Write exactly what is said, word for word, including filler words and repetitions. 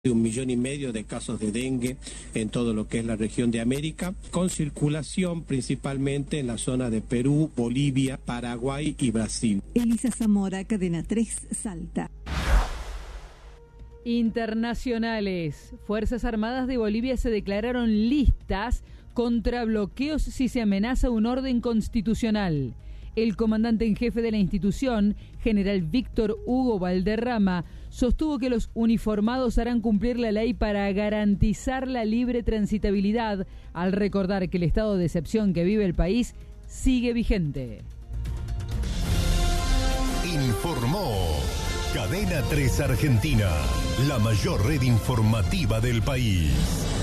de un millón y medio de casos de dengue en todo lo que es la región de América, con circulación principalmente en la zona de Perú, Bolivia, Paraguay y Brasil. Elisa Zamora, Cadena tres, Salta. Internacionales. Fuerzas Armadas de Bolivia se declararon listas contra bloqueos si se amenaza un orden constitucional. El comandante en jefe de la institución, general Víctor Hugo Valderrama, sostuvo que los uniformados harán cumplir la ley para garantizar la libre transitabilidad, al recordar que el estado de excepción que vive el país sigue vigente. Informó Cadena tres Argentina, la mayor red informativa del país.